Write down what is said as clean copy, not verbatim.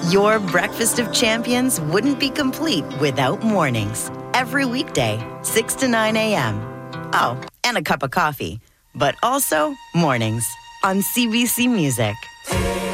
Your breakfast of champions wouldn't be complete without mornings. Every weekday, 6 to 9 a.m. Oh, and a cup of coffee. But also mornings on CBC Music.